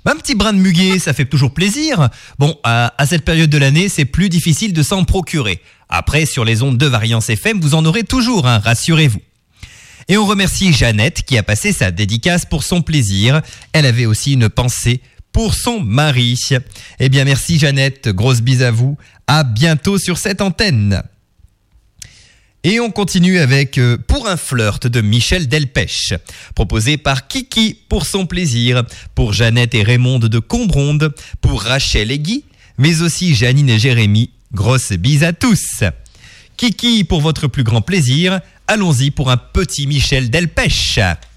Un petit brin de muguet, ça fait toujours plaisir. Bon, à cette période de l'année, c'est plus difficile de s'en procurer. Après, sur les ondes de Variance FM, vous en aurez toujours, rassurez-vous. Et on remercie Jeannette qui a passé sa dédicace pour son plaisir. Elle avait aussi une pensée pour son mari. Eh bien, merci Jeannette, grosse bise à vous. À bientôt sur cette antenne. Et on continue avec Pour un flirt de Michel Delpech, proposé par Kiki pour son plaisir, pour Jeannette et Raymond de Combronde, pour Rachel et Guy, mais aussi Janine et Jérémy. Grosse bise à tous. Kiki pour votre plus grand plaisir, allons-y pour un petit Michel Delpech.